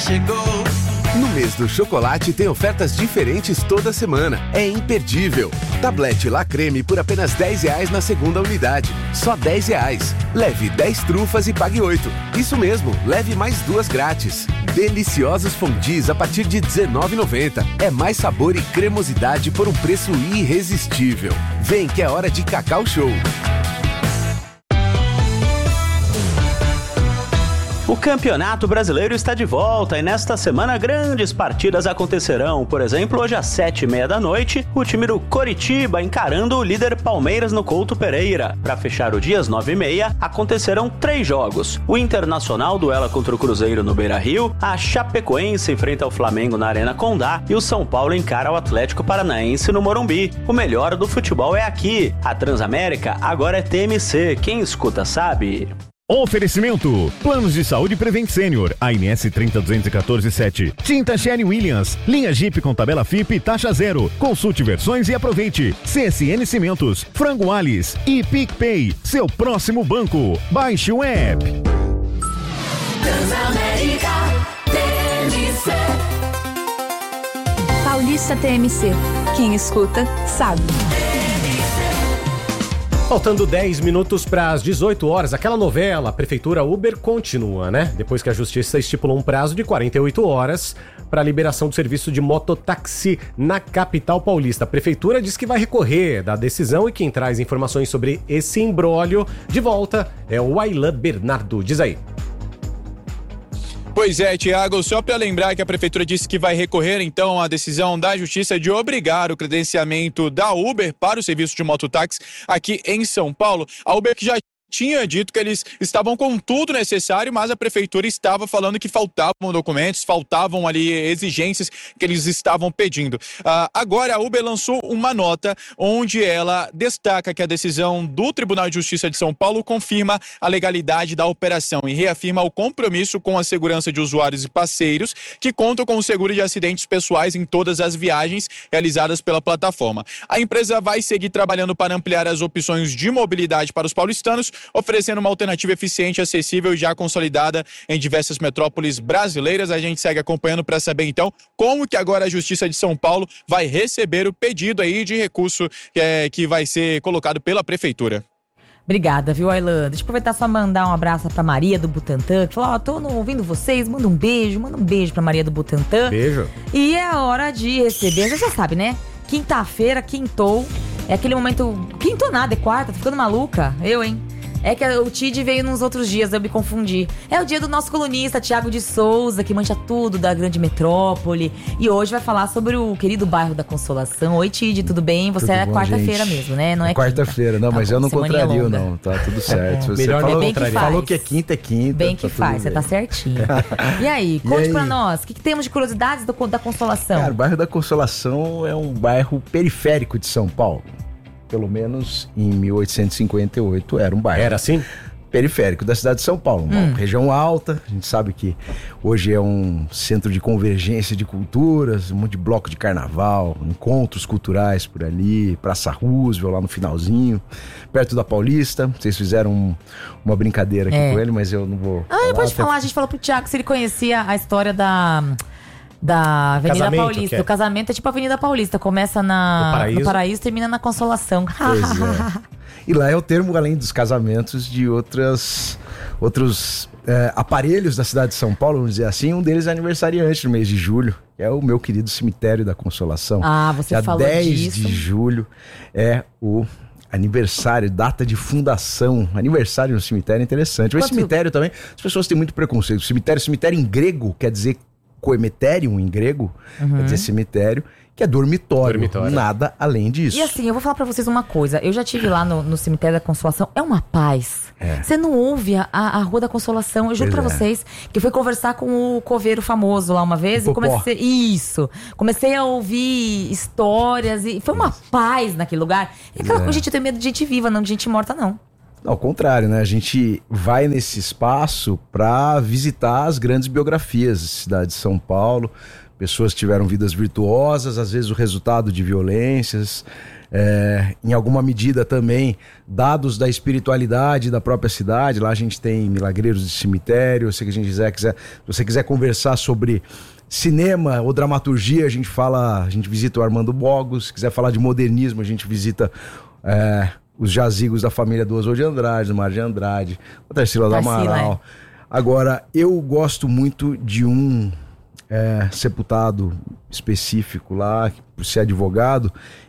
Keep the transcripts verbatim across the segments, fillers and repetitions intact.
chegou. No mês do chocolate tem ofertas diferentes toda semana. É imperdível. Tablete La Creme por apenas dez reais na segunda unidade. Só dez reais. Leve dez trufas e pague oito. Isso mesmo, leve mais duas grátis. Deliciosos fondis a partir de dezenove reais e noventa centavos. É mais sabor e cremosidade por um preço irresistível. Vem que é hora de Cacau Show. O Campeonato Brasileiro está de volta e nesta semana grandes partidas acontecerão. Por exemplo, hoje às sete e meia da noite, o time do Coritiba encarando o líder Palmeiras no Couto Pereira. Para fechar o dia às nove e meia, acontecerão três jogos. O Internacional duela contra o Cruzeiro no Beira-Rio, a Chapecoense enfrenta o Flamengo na Arena Condá e o São Paulo encara o Atlético Paranaense no Morumbi. O melhor do futebol é aqui. A Transamérica agora é T M C. Quem escuta sabe. Oferecimento: Planos de Saúde Prevent Senior, A N S trinta duzentos e quatorze sete. Tinta Sherry Williams, linha Jeep com tabela F I P e taxa zero. Consulte versões e aproveite. C S N Cimentos, Frango Alice e PicPay, seu próximo banco. Baixe o app. Transamérica T M C. Paulista T M C. Quem escuta, sabe. Faltando dez minutos para as dezoito horas, aquela novela, a Prefeitura Uber continua, né? Depois que a Justiça estipulou um prazo de quarenta e oito horas para a liberação do serviço de mototáxi na capital paulista. A Prefeitura diz que vai recorrer da decisão e quem traz informações sobre esse imbróglio de volta é o Aylan Bernardo. Diz aí. Pois é, Tiago, só para lembrar que a Prefeitura disse que vai recorrer, então, à decisão da Justiça de obrigar o credenciamento da Uber para o serviço de mototáxi aqui em São Paulo. A Uber que já tinha dito que eles estavam com tudo necessário, mas a Prefeitura estava falando que faltavam documentos, faltavam ali exigências que eles estavam pedindo. Uh, agora a Uber lançou uma nota onde ela destaca que a decisão do Tribunal de Justiça de São Paulo confirma a legalidade da operação e reafirma o compromisso com a segurança de usuários e parceiros que contam com o seguro de acidentes pessoais em todas as viagens realizadas pela plataforma. A empresa vai seguir trabalhando para ampliar as opções de mobilidade para os paulistanos, oferecendo uma alternativa eficiente, acessível e já consolidada em diversas metrópoles brasileiras. A gente segue acompanhando para saber então como que agora a Justiça de São Paulo vai receber o pedido aí de recurso é, que vai ser colocado pela Prefeitura. Obrigada, viu, Aylan? Deixa eu aproveitar só mandar um abraço pra Maria do Butantã, que falou, ó, oh, tô ouvindo vocês, manda um beijo, manda um beijo pra Maria do Butantã. Beijo. E é a hora de receber, você já sabe, né? Quinta-feira, quintou, é aquele momento, quintou nada, é quarta, tô ficando maluca, eu, hein? É que o T I D veio nos outros dias, eu me confundi. É o dia do nosso colunista, Thiago de Souza, que mancha tudo da grande metrópole. E hoje vai falar sobre o querido bairro da Consolação. Oi, T I D, tudo bem? Você tudo é quarta-feira mesmo, né? Não é, é quarta-feira, não, tá mas bom, eu não contrario, longa. não. Tá tudo certo. É, você melhor falou, bem que faz. falou que é quinta, é quinta. Bem que tá faz, você tá certinho. E aí, conte e aí? pra nós, o que, que temos de curiosidades do, da Consolação? Cara, o bairro da Consolação é um bairro periférico de São Paulo. Pelo menos em mil oitocentos e cinquenta e oito era um bairro. Era assim? Periférico da cidade de São Paulo, uma Hum. região alta, a gente sabe que hoje é um centro de convergência de culturas, um monte de bloco de carnaval, encontros culturais por ali, Praça Roosevelt lá no finalzinho, perto da Paulista. Vocês fizeram um, uma brincadeira aqui É. com ele, mas eu não vou Ah, falar, pode até- falar, a gente falou pro Thiago se ele conhecia a história da... Da Avenida Casamento, Paulista. que é- O casamento é tipo a Avenida Paulista. Começa na, No Paraíso. no Paraíso, termina na Consolação. Pois é. E lá é o termo, além dos casamentos, de outras, outros é, aparelhos da cidade de São Paulo, vamos dizer assim. Um deles é aniversariante no mês de julho, que é o meu querido Cemitério da Consolação. Ah, você Dia falou dez disso. de julho é o aniversário, data de fundação. Aniversário no cemitério é interessante. Mas Quanto- cemitério também, as pessoas têm muito preconceito. Cemitério, cemitério em grego quer dizer coemeterium em grego, Uhum. quer dizer cemitério, que é dormitório, Dormitório. nada além disso. E assim, eu vou falar pra vocês uma coisa. Eu já tive lá no, no Cemitério da Consolação. É uma paz. É. Você não ouve a, a Rua da Consolação. Eu juro Pois pra é. vocês que eu fui conversar com o coveiro famoso lá uma vez. O E Popó. comecei... Isso. Comecei a ouvir histórias. E foi uma paz naquele lugar. E aquela É. coisa, gente, eu tenho medo de gente viva, não de gente morta, não. Não, ao contrário, né? A gente vai nesse espaço para visitar as grandes biografias da cidade de São Paulo. Pessoas que tiveram vidas virtuosas, às vezes o resultado de violências. é, em alguma medida também, dados da espiritualidade da própria cidade. Lá a gente tem milagreiros de cemitério. Se a gente quiser, quiser, se você quiser conversar sobre cinema ou dramaturgia, a gente fala, a gente visita o Armando Bogos. Se quiser falar de modernismo, a gente visita é, os jazigos da família do Oswald de Andrade, do Mar de Andrade, o Tarsila do Amaral. É. Agora, eu gosto muito de um é, sepultado específico lá, por ser advogado,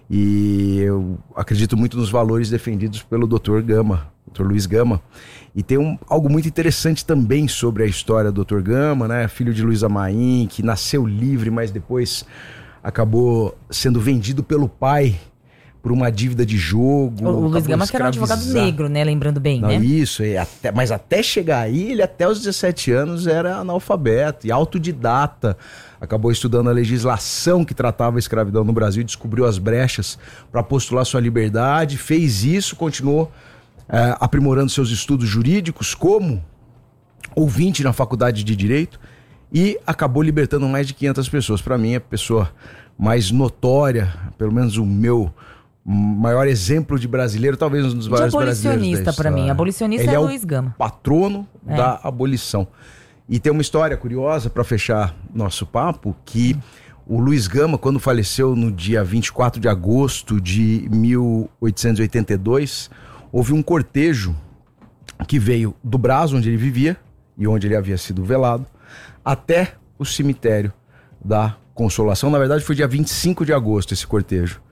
e eu acredito muito nos valores defendidos pelo doutor Gama, doutor Luiz Gama. E tem um, algo muito interessante também sobre a história do doutor Gama, né? Filho de Luiza Maim, que nasceu livre, mas depois acabou sendo vendido pelo pai por uma dívida de jogo. O Luiz Gama que era um advogado negro, né? Lembrando bem, Não, né? Isso, e até, mas até chegar aí, ele até os dezessete anos era analfabeto e autodidata. Acabou estudando a legislação que tratava a escravidão no Brasil e descobriu as brechas para postular sua liberdade. Fez isso, continuou é, aprimorando seus estudos jurídicos como ouvinte na faculdade de Direito e acabou libertando mais de quinhentas pessoas. Para mim, a pessoa mais notória, pelo menos o meu maior exemplo de brasileiro, talvez um dos maiores brasileiros da abolicionista para mim. Abolicionista Ele é, é Luiz Gama. Patrono É. da abolição. E tem uma história curiosa para fechar nosso papo, que o Luiz Gama, quando faleceu no dia vinte e quatro de agosto de mil oitocentos e oitenta e dois, houve um cortejo que veio do Brás, onde ele vivia e onde ele havia sido velado, até o cemitério da Consolação. Na verdade, foi dia vinte e cinco de agosto esse cortejo.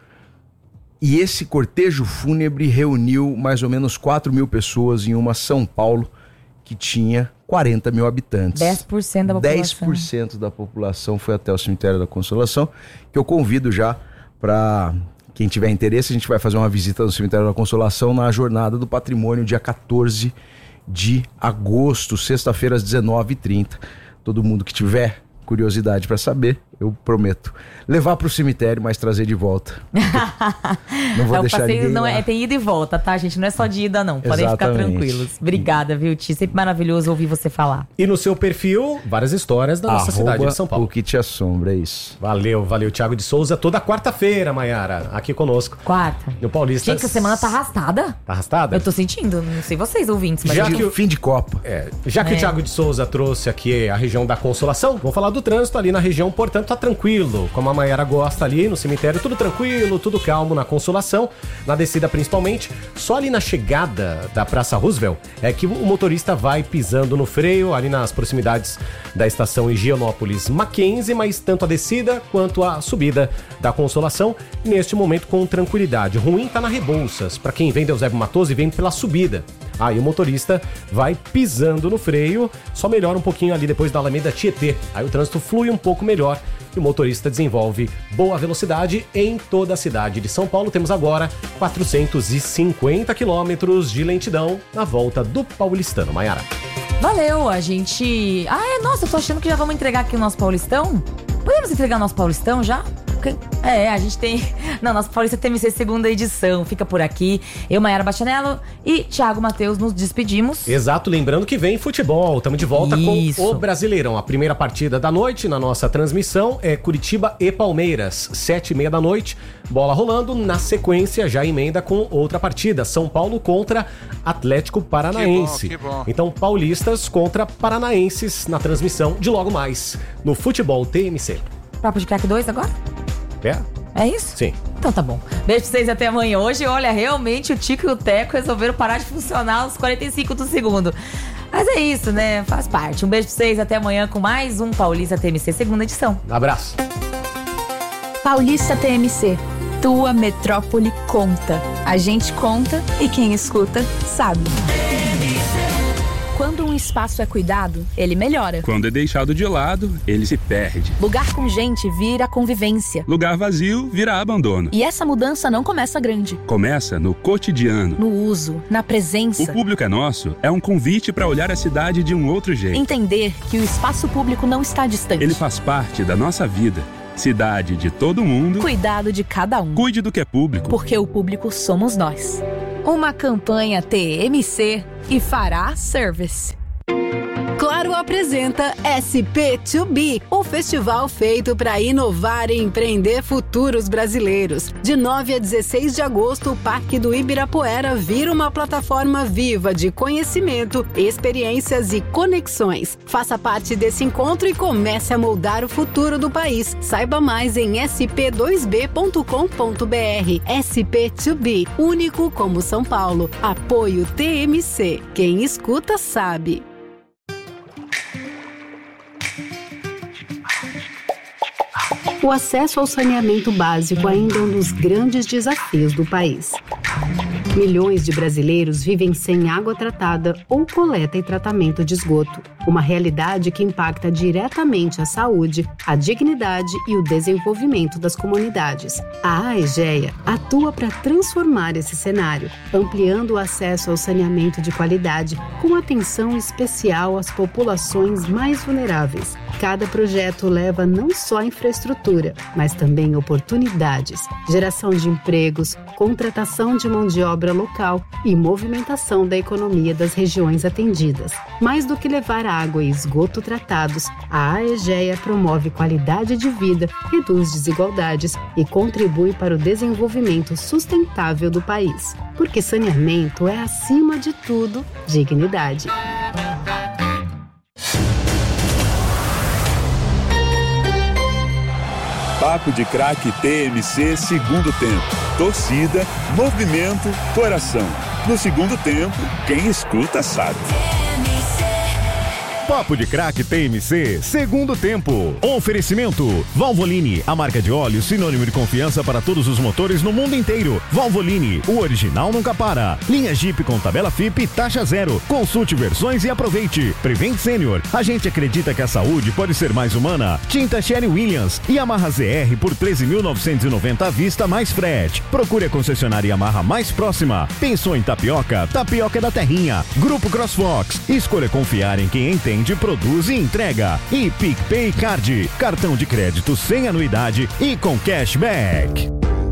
E esse cortejo fúnebre reuniu mais ou menos quatro mil pessoas em uma São Paulo que tinha quarenta mil habitantes. dez por cento da população. dez por cento da população foi até o cemitério da Consolação, que eu convido já para quem tiver interesse. A gente vai fazer uma visita no cemitério da Consolação na Jornada do Patrimônio, dia quatorze de agosto, sexta-feira, às dezenove e trinta. Todo mundo que tiver curiosidade para saber, eu prometo levar para o cemitério, mas trazer de volta. Não vou É, o deixar passeio ninguém não lá. é, tem ida e volta, tá, gente? Não é só de ida, não. Podem ficar Exatamente. tranquilos. Obrigada, viu, Ti? Sempre maravilhoso ouvir você falar. E no seu perfil, várias histórias da nossa Arroba cidade de São Paulo. O que te assombra, é isso. Valeu, valeu, Thiago de Souza. Toda quarta-feira, Maiara, aqui conosco. Quarta. No Paulista. Gente, essa semana tá arrastada. Tá arrastada? Eu tô sentindo, não sei vocês ouvintes, mas Já eu- que o- Fim de Copa. É, já que É. o Thiago de Souza trouxe aqui a região da Consolação, vamos falar do trânsito ali na região, portanto tá tranquilo, como a Maiara gosta ali no cemitério, tudo tranquilo, tudo calmo na Consolação, na descida principalmente, só ali na chegada da Praça Roosevelt é que o motorista vai pisando no freio, ali nas proximidades da estação Higienópolis Mackenzie, mas tanto a descida quanto a subida da Consolação, neste momento com tranquilidade. Ruim tá na Rebouças, para quem vem de Eusébio Matoso e vem pela subida. Aí o motorista vai pisando no freio, só melhora um pouquinho ali depois da Alameda Tietê. Aí o trânsito flui um pouco melhor e o motorista desenvolve boa velocidade em toda a cidade de São Paulo. Temos agora quatrocentos e cinquenta quilômetros de lentidão na volta do Paulistano. Maiara. Valeu, a gente... Ah, é, nossa, eu tô achando que já vamos entregar aqui o nosso Paulistão. Podemos entregar o nosso Paulistão já? É, a gente tem... Não, nosso Paulista T M C segunda edição. Fica por aqui. Eu, Maiara Bastianello e Thiago Matheus nos despedimos. Exato, lembrando que vem futebol. Estamos de volta Isso. com o Brasileirão. A primeira partida da noite na nossa transmissão é Curitiba e Palmeiras, sete e meia da noite. Bola rolando. Na sequência, já emenda com outra partida. São Paulo contra Atlético Paranaense. Que bom, que bom. Então, paulistas contra paranaenses na transmissão de logo mais no Futebol T M C. Papo de Crack dois agora? É? É isso? Sim. Então tá bom. Beijo pra vocês e até amanhã. Hoje, olha, realmente o Tico e o Teco resolveram parar de funcionar aos quarenta e cinco do segundo. Mas é isso, né? Faz parte. Um beijo pra vocês até amanhã com mais um Paulista T M C segunda edição. Abraço. Paulista T M C. Tua metrópole conta. A gente conta e quem escuta sabe. Quando um espaço é cuidado, ele melhora. Quando é deixado de lado, ele se perde. Lugar com gente vira convivência. Lugar vazio vira abandono. E essa mudança não começa grande. Começa no cotidiano. No uso, na O presença. Público é Nosso é um convite para olhar a cidade de um outro jeito. Entender que o espaço público não está distante. Ele faz parte da nossa vida. Cidade de todo mundo. Cuidado de cada um. Cuide do que é público. Porque o público somos nós. Uma campanha T M C e Fará Service. Claro apresenta S P dois B, o festival feito para inovar e empreender futuros brasileiros. De nove a dezesseis de agosto, o Parque do Ibirapuera vira uma plataforma viva de conhecimento, experiências e conexões. Faça parte desse encontro e comece a moldar o futuro do país. Saiba mais em s p dois b ponto com ponto b r. S P dois B, único como São Paulo. Apoio T M C. Quem escuta sabe. O acesso ao saneamento básico ainda é um dos grandes desafios do país. Milhões de brasileiros vivem sem água tratada ou coleta e tratamento de esgoto. Uma realidade que impacta diretamente a saúde, a dignidade e o desenvolvimento das comunidades. A AEGEA atua para transformar esse cenário, ampliando o acesso ao saneamento de qualidade, com atenção especial às populações mais vulneráveis. Cada projeto leva não só infraestrutura, mas também oportunidades, geração de empregos, contratação de mão de obra local e movimentação da economia das regiões atendidas. Mais do que levar água e esgoto tratados, a AEGEA promove qualidade de vida, reduz desigualdades e contribui para o desenvolvimento sustentável do país. Porque saneamento é, acima de tudo, dignidade. Papo de Craque T M C, segundo tempo. Torcida, movimento, coração. No segundo tempo, quem escuta sabe. Papo de Craque T M C, segundo tempo. Oferecimento: Valvoline, a marca de óleo sinônimo de confiança para todos os motores no mundo inteiro. Valvoline, o original nunca para. Linha Jeep com tabela F I P e taxa zero. Consulte versões e aproveite. Prevent Senior, a gente acredita que a saúde pode ser mais humana. Tinta Sherwin Williams, Yamaha Z R por treze mil novecentos e noventa à vista mais frete. Procure a concessionária Yamaha mais próxima. Pensou em tapioca? Tapioca da Terrinha. Grupo CrossFox, escolha confiar em quem entende. Produz e entrega. E PicPay Card, cartão de crédito sem anuidade e com cashback.